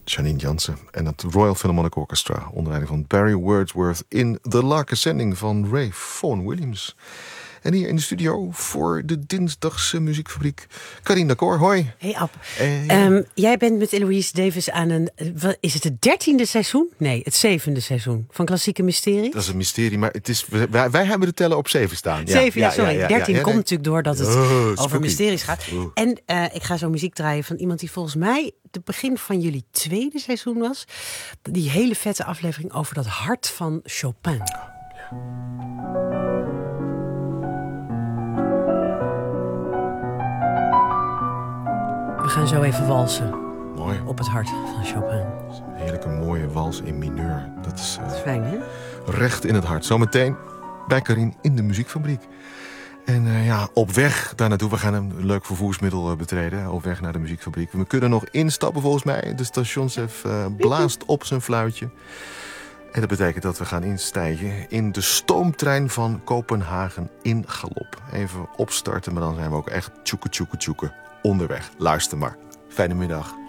Janine Jansen en het Royal Philharmonic Orchestra onder leiding van Barry Wordsworth in The Lark Ascending van Ray Vaughan Williams. En hier in de studio voor de dinsdagse muziekfabriek Carine Dacour. Hoi. Hey Ab. Jij bent met Eloise Davis aan een... Is het 13e seizoen? Nee, het 7e seizoen van Klassieke Mysterie. Dat is een mysterie, maar het is, wij hebben de tellen op 7 staan. 7, ja, sorry. 13 komt natuurlijk doordat het over mysteries gaat. Oh. En ik ga zo muziek draaien van iemand die volgens mij het begin van jullie tweede seizoen was. Die hele vette aflevering over dat hart van Chopin. We gaan zo even walsen. Mooi. Op het hart van Chopin. Een heerlijke mooie wals in mineur. Dat is fijn, hè? Recht in het hart. Zometeen bij Carine in de muziekfabriek. En op weg daar naartoe. We gaan een leuk vervoersmiddel betreden. Op weg naar de muziekfabriek. We kunnen nog instappen volgens mij. De stationschef blaast op zijn fluitje. En dat betekent dat we gaan instijgen in de stoomtrein van Kopenhagen in galop. Even opstarten, maar dan zijn we ook echt tjoeke onderweg. Luister maar. Fijne middag.